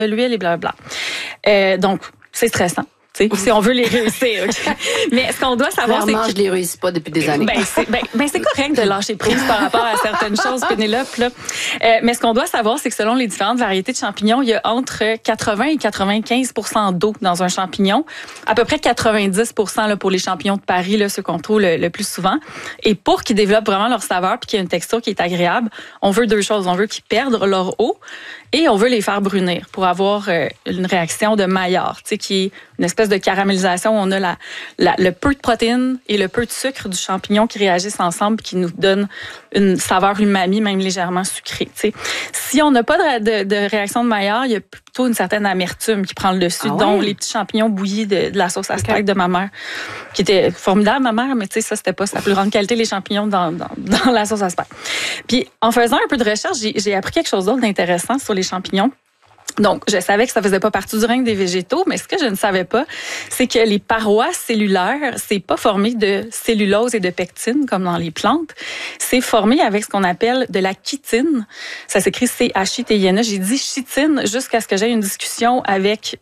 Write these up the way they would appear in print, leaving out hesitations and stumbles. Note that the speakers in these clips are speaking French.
l'huile et blablabla. Donc, c'est stressant. Si on veut les réussir. Okay. Mais ce qu'on doit savoir, clairement, je les réussis pas depuis des années. C'est correct de lâcher prise par rapport à certaines choses, Pénélope. Là. Mais ce qu'on doit savoir, c'est que selon les différentes variétés de champignons, il y a entre 80 et 95 % d'eau dans un champignon. À peu près 90 % là, pour les champignons de Paris, là, ceux qu'on trouve le plus souvent. Et pour qu'ils développent vraiment leur saveur puis qu'il y ait une texture qui est agréable, on veut deux choses. On veut qu'ils perdent leur eau et on veut les faire brunir pour avoir une réaction de Maillard, qui est une espèce de caramélisation où on a le peu de protéines et le peu de sucre du champignon qui réagissent ensemble, qui nous donne une saveur umami, même légèrement sucrée. T'sais. Si on n'a pas de réaction de Maillard, il y a plutôt une certaine amertume qui prend le dessus, dont les petits champignons bouillis de la sauce à steak de ma mère, qui était formidable, ma mère, mais ça, c'était pas sa plus grande qualité, les champignons dans la sauce à steak. Puis, en faisant un peu de recherche, j'ai appris quelque chose d'autre d'intéressant sur les champignons. Donc, je savais que ça faisait pas partie du règne des végétaux, mais ce que je ne savais pas, c'est que les parois cellulaires, c'est pas formé de cellulose et de pectine comme dans les plantes. C'est formé avec ce qu'on appelle de la chitine. Ça s'écrit C-H-I-T-I-N-E. J'ai dit chitine jusqu'à ce que j'aie une discussion avec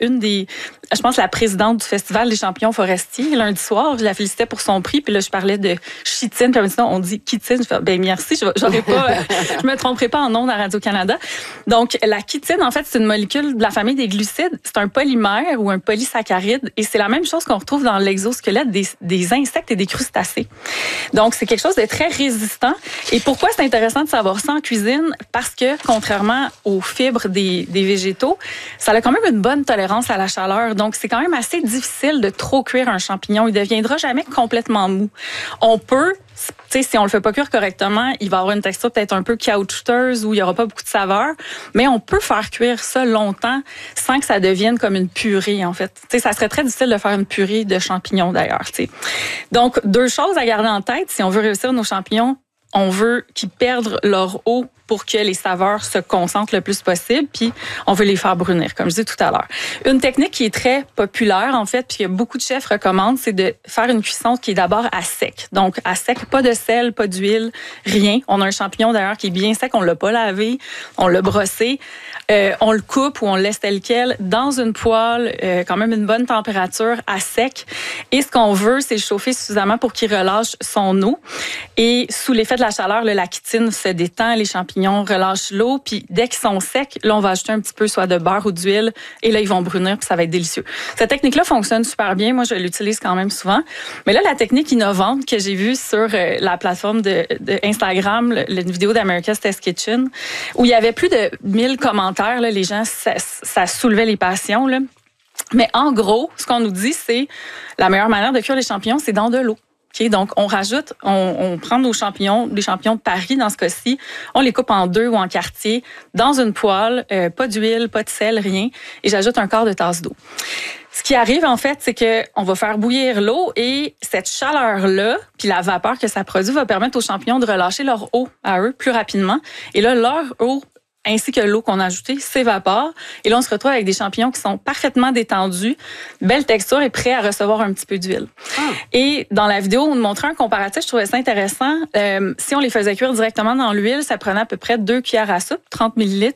je pense, la présidente du Festival des champignons forestiers lundi soir. Je la félicitais pour son prix, puis là, je parlais de chitine, puis sinon, on dit chitine. Je fais, merci, je me tromperai pas en nom à Radio-Canada. Donc, la chitine, en fait, c'est une molécule de la famille des glucides. C'est un polymère ou un polysaccharide, et c'est la même chose qu'on retrouve dans l'exosquelette des insectes et des crustacés. Donc, c'est quelque chose de très résistant. Et pourquoi c'est intéressant de savoir ça en cuisine? Parce que, contrairement aux fibres des végétaux, ça a quand même une bonne tolérance à la chaleur. Donc, c'est quand même assez difficile de trop cuire un champignon. Il ne deviendra jamais complètement mou. On peut, si on le fait pas cuire correctement, il va avoir une texture peut-être un peu caoutchouteuse où il y aura pas beaucoup de saveur. Mais on peut faire cuire ça longtemps sans que ça devienne comme une purée, en fait. Ça serait très difficile de faire une purée de champignons, d'ailleurs. Donc, deux choses à garder en tête. Si on veut réussir nos champignons, on veut qu'ils perdent leur eau pour que les saveurs se concentrent le plus possible, puis on veut les faire brunir, comme je disais tout à l'heure. Une technique qui est très populaire, en fait, puis que beaucoup de chefs recommandent, c'est de faire une cuisson qui est d'abord à sec. Donc, à sec, pas de sel, pas d'huile, rien. On a un champignon, d'ailleurs, qui est bien sec, on l'a pas lavé, on l'a brossé, on le coupe ou on le laisse tel quel dans une poêle, quand même une bonne température, à sec. Et ce qu'on veut, c'est le chauffer suffisamment pour qu'il relâche son eau. Et sous l'effet de la chaleur, la chitine se détend, les champignons relâchent l'eau, puis dès qu'ils sont secs, là, on va ajouter un petit peu soit de beurre ou d'huile, et là, ils vont brunir, puis ça va être délicieux. Cette technique-là fonctionne super bien. Moi, je l'utilise quand même souvent. Mais là, la technique innovante que j'ai vue sur la plateforme de Instagram, une vidéo d'America's Test Kitchen, où il y avait plus de 1000 commentaires, là, les gens, ça soulevait les passions, là. Mais en gros, ce qu'on nous dit, c'est la meilleure manière de cuire les champignons, c'est dans de l'eau. Okay, donc, on rajoute, on prend nos champignons, les champignons de Paris dans ce cas-ci, on les coupe en deux ou en quartiers, dans une poêle, pas d'huile, pas de sel, rien, et j'ajoute un quart de tasse d'eau. Ce qui arrive, en fait, c'est que on va faire bouillir l'eau et cette chaleur-là, puis la vapeur que ça produit va permettre aux champignons de relâcher leur eau à eux plus rapidement. Et là, leur eau ainsi que l'eau qu'on a ajoutée s'évapore. Et là, on se retrouve avec des champignons qui sont parfaitement détendus, belle texture et prêts à recevoir un petit peu d'huile. Et dans la vidéo, on nous montrait un comparatif, je trouvais ça intéressant. Si on les faisait cuire directement dans l'huile, ça prenait à peu près 2 cuillères à soupe, 30 ml.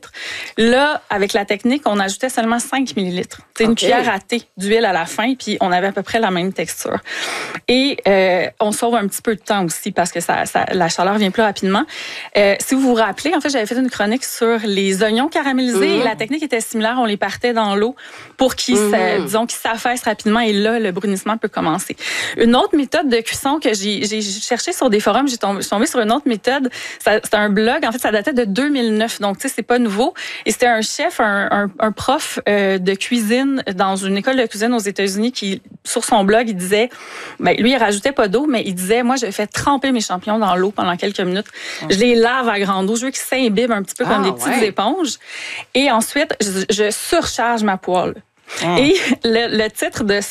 Là, avec la technique, on ajoutait seulement 5 ml. C'est une cuillère à thé d'huile à la fin, puis on avait à peu près la même texture. Et on sauve un petit peu de temps aussi parce que la chaleur vient plus rapidement. Si vous vous rappelez, en fait, j'avais fait une chronique sur les oignons caramélisés et la technique était similaire. On les partait dans l'eau pour qu'ils s'affaissent rapidement et là, le brunissement peut commencer. Une autre méthode de cuisson que j'ai cherché sur des forums, je suis tombée sur une autre méthode. C'était un blog, en fait, ça datait de 2009, donc tu sais, c'est pas nouveau. Et c'était un chef, un prof de cuisine dans une école de cuisine aux États-Unis qui, sur son blog, il disait, lui, il rajoutait pas d'eau, mais il disait, moi, je fais tremper mes champignons dans l'eau pendant quelques minutes. Je les lave à grande eau. Je veux qu'ils s'imbibent un petit peu comme des petites éponges. Et ensuite, je surcharge ma poêle. Et le titre de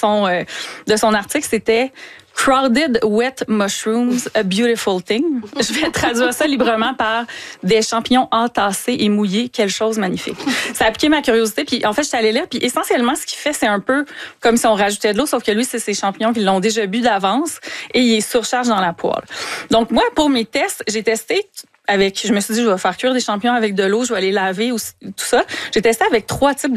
son article, c'était Crowded Wet Mushrooms, a Beautiful Thing. Je vais traduire ça librement par des champignons entassés et mouillés, quelque chose de magnifique. Ça a piqué ma curiosité, puis en fait, je suis allée lire, puis essentiellement, ce qu'il fait, c'est un peu comme si on rajoutait de l'eau, sauf que lui, c'est ses champignons qui l'ont déjà bu d'avance et il les surcharge dans la poêle. Donc moi, pour mes tests, j'ai testé je me suis dit, je vais faire cuire des champignons avec de l'eau, je vais les laver, tout ça. J'ai testé avec 3 types